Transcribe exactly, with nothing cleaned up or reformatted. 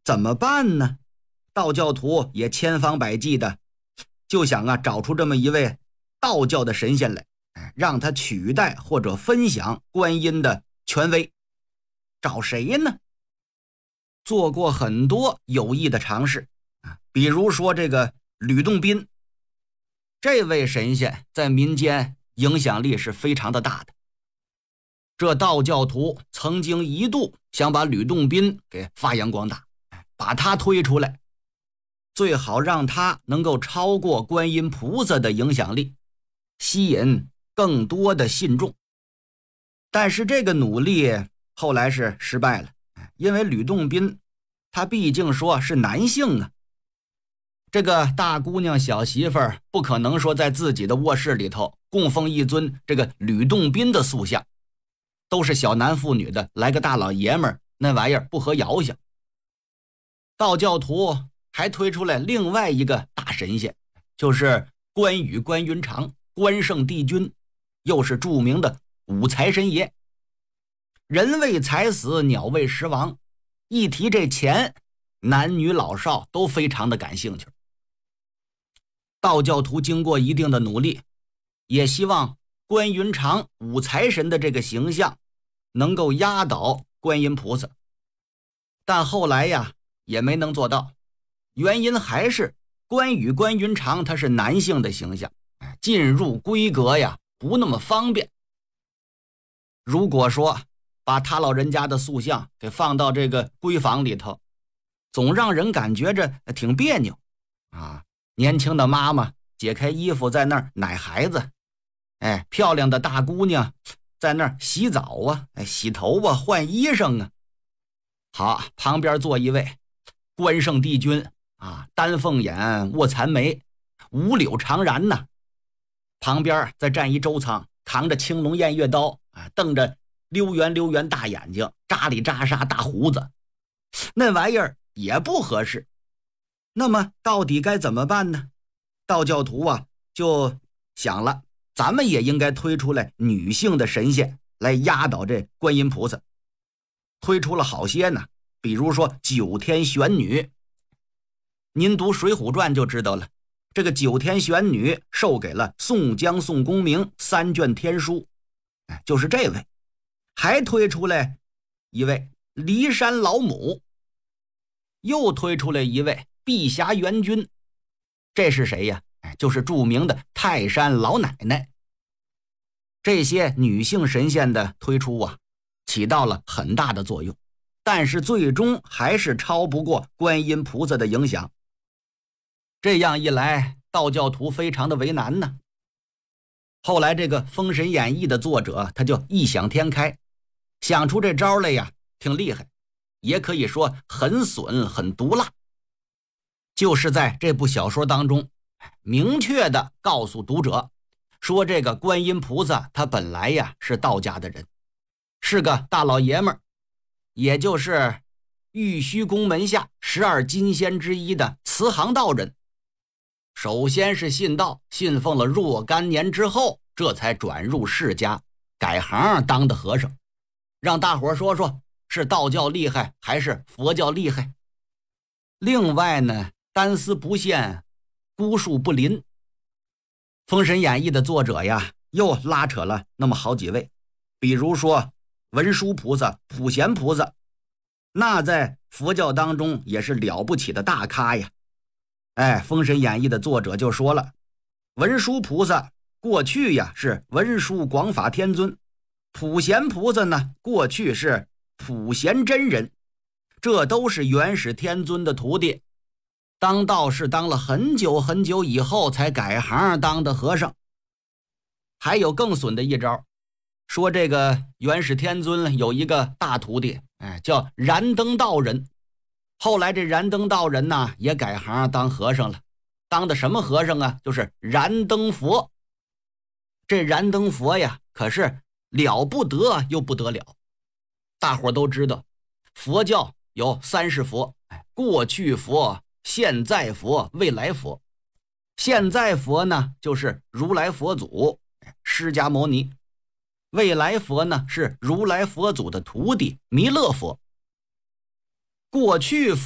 怎么办呢？道教徒也千方百计的就想啊找出这么一位道教的神仙来，让他取代或者分享观音的权威。找谁呢？做过很多有益的尝试，比如说这个吕洞宾，这位神仙在民间影响力是非常的大的。这道教徒曾经一度想把吕洞宾给发扬光大，把他推出来，最好让他能够超过观音菩萨的影响力，吸引更多的信众。但是这个努力后来是失败了，因为吕洞宾他毕竟说是男性啊，这个大姑娘小媳妇儿不可能说在自己的卧室里头供奉一尊这个吕洞宾的塑像，都是小男妇女的，来个大老爷们儿，那玩意儿不合遥想。道教徒还推出来另外一个大神仙，就是关羽关云长，关圣帝君，又是著名的五财神爷。人为财死，鸟为食亡，一提这钱，男女老少都非常的感兴趣。道教徒经过一定的努力，也希望关云长五财神的这个形象能够压倒观音菩萨，但后来呀也没能做到。原因还是关羽关云长他是男性的形象，进入闺阁呀不那么方便。如果说把他老人家的塑像给放到这个闺房里头，总让人感觉着挺别扭啊。年轻的妈妈解开衣服在那儿奶孩子，哎，漂亮的大姑娘在那儿洗澡啊，哎，洗头啊，换衣裳啊。好，旁边坐一位关圣帝君啊，丹凤眼，卧蚕眉，五柳长髯呐。旁边再站一周仓，扛着青龙偃月刀啊，瞪着溜圆溜圆大眼睛，扎里扎沙大胡子，那玩意儿也不合适。那么到底该怎么办呢？道教徒啊就想了，咱们也应该推出来女性的神仙来压倒这观音菩萨。推出了好些呢，比如说九天玄女。您读《水浒传》就知道了，这个九天玄女授给了宋江、宋公明三卷天书，就是这位。还推出来一位骊山老母，又推出来一位碧霞元君。这是谁呀？就是著名的泰山老奶奶。这些女性神仙的推出啊，起到了很大的作用，但是最终还是超不过观音菩萨的影响。这样一来，道教徒非常的为难呢。后来这个《封神演义》的作者他就异想天开，想出这招来呀，挺厉害，也可以说很损很毒辣。就是在这部小说当中明确的告诉读者说，这个观音菩萨他本来呀是道家的人，是个大老爷们儿，也就是玉虚宫门下十二金仙之一的慈航道人。首先是信道，信奉了若干年之后，这才转入释迦，改行当的和尚。让大伙说说是道教厉害还是佛教厉害。另外呢，单丝不线，孤树不临。封神演义的作者呀又拉扯了那么好几位，比如说文殊菩萨、普贤菩萨，那在佛教当中也是了不起的大咖呀。哎，封神演义的作者就说了，文殊菩萨过去呀是文殊广法天尊，普贤菩萨呢过去是普贤真人，这都是元始天尊的徒弟，当道士当了很久很久以后才改行当的和尚。还有更损的一招，说这个元始天尊有一个大徒弟，哎，叫燃灯道人。后来这燃灯道人呢也改行当和尚了，当的什么和尚啊？就是燃灯佛。这燃灯佛呀可是了不得又不得了。大伙都知道佛教有三世佛，过去佛、现在佛、未来佛。现在佛呢就是如来佛祖释迦牟尼，未来佛呢是如来佛祖的徒弟弥勒佛。过去佛